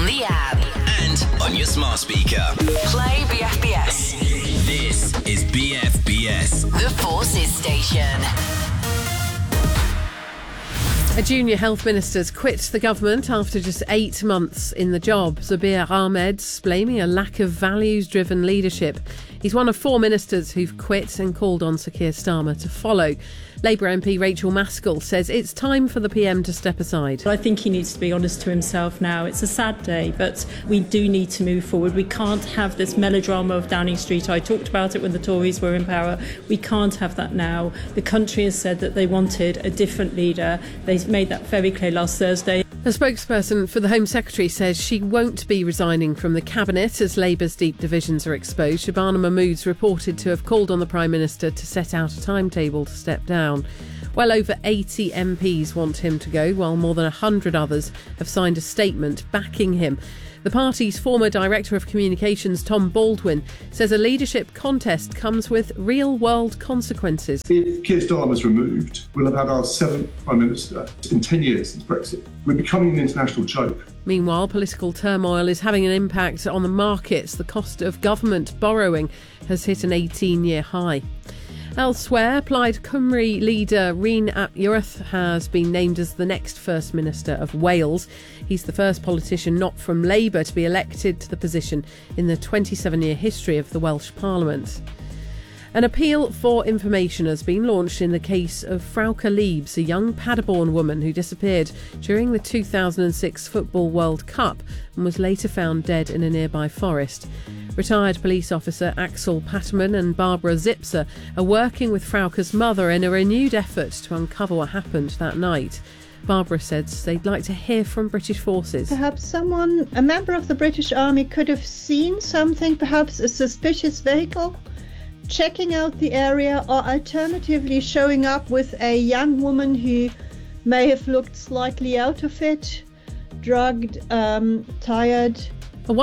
on the app and on your smart speaker. Play BFBS. This is BFBS, The Forces Station. A junior health minister's quit the government after just 8 months in the job. Zubair Ahmed's blaming a lack of values-driven leadership. He's one of 4 ministers who've quit and called on Sir Keir Starmer to follow. Labour MP Rachel Maskell says it's time for the PM to step aside. I think he needs to be honest to himself now. It's a sad day, but we do need to move forward. We can't have this melodrama of Downing Street. I talked about it when the Tories were in power. We can't have that now. The country has said that they wanted a different leader. They made that very clear last Thursday. A spokesperson for the Home Secretary says she won't be resigning from the Cabinet as Labour's deep divisions are exposed. Shabana Mahmood's reported to have called on the Prime Minister to set out a timetable to step down. Well over 80 MPs want him to go, while more than 100 others have signed a statement backing him. The party's former Director of Communications, Tom Baldwin, says a leadership contest comes with real-world consequences. If Keir Starmer's removed, we'll have had our 7th Prime Minister in 10 years since Brexit. We're becoming an international joke. Meanwhile, political turmoil is having an impact on the markets. The cost of government borrowing has hit an 18-year high. Elsewhere, Plaid Cymru leader Rhun ap Iorwerth has been named as the next First Minister of Wales. He's the first politician not from Labour to be elected to the position in the 27-year history of the Welsh Parliament. An appeal for information has been launched in the case of Frauke Liebs, a young Paderborn woman who disappeared during the 2006 Football World Cup and was later found dead in a nearby forest. Retired police officer Axel Patterman and Barbara Zipser are working with Frauke's mother in a renewed effort to uncover what happened that night. Barbara says they'd like to hear from British forces. Perhaps a member of the British Army could have seen something, perhaps a suspicious vehicle, checking out the area, or alternatively showing up with a young woman who may have looked slightly out of it, drugged, tired. A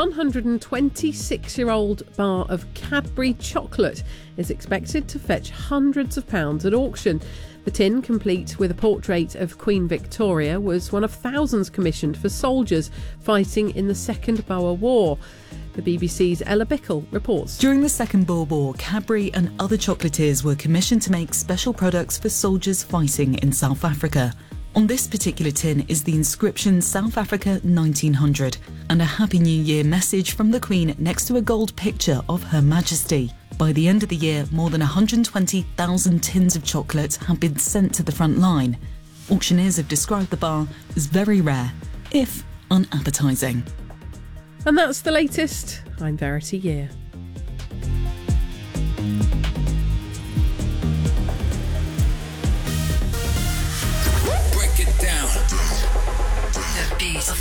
126-year-old bar of Cadbury chocolate is expected to fetch hundreds of pounds at auction. The tin, complete with a portrait of Queen Victoria, was one of thousands commissioned for soldiers fighting in the Second Boer War. The BBC's Ella Bickle reports. During the Second Boer War, Cadbury and other chocolatiers were commissioned to make special products for soldiers fighting in South Africa. On this particular tin is the inscription South Africa 1900 and a Happy New Year message from the Queen next to a gold picture of Her Majesty. By the end of the year, more than 120,000 tins of chocolate have been sent to the front line. Auctioneers have described the bar as very rare, if unappetising. And that's the latest. I'm Verity Year.